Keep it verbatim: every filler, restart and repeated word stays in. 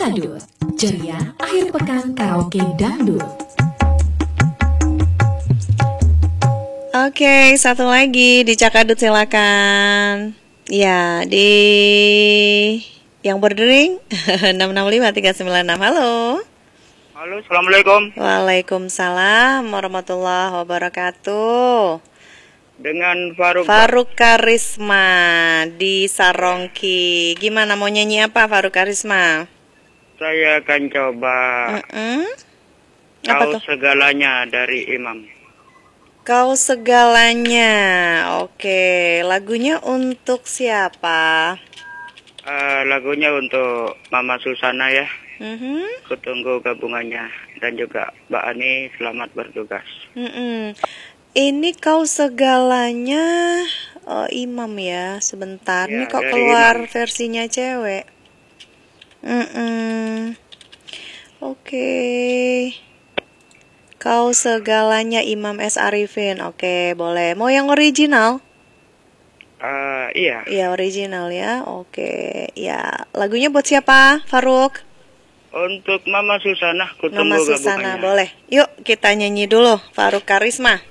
Cakadut, ceria akhir pekan karaoke dangdut. Oke, satu lagi di Cakadut silakan. Ya, di yang berdering enam enam lima tiga sembilan enam. Halo. Halo, assalamualaikum. Waalaikumsalam warahmatullahi wabarakatuh. Dengan Faruk. Faruk Karisma di Sarongki. Gimana mau nyanyi apa Faruk Karisma? Saya akan coba Mm-mm. Apa Kau tuh? Segalanya dari Imam. Kau Segalanya. Oke, lagunya untuk siapa? Uh, lagunya untuk Mama Susana ya. Mhm. Kutunggu gabungannya. Dan juga Mbak Ani, selamat bertugas. Mm-mm. Ini Kau Segalanya oh, Imam ya. Sebentar, Ya, ini kok dari keluar Imam. versinya cewek. Mm-mm. Oke. Kau Segalanya Imam S. Arifin. Oke, boleh. Mau yang original? Uh, iya. Iya, original ya. Oke. Ya, lagunya buat siapa, Faruk? Untuk Mama Susana, Kutunggu Mama Susana, gabungannya. boleh. Yuk, kita nyanyi dulu. Faruk Karisma.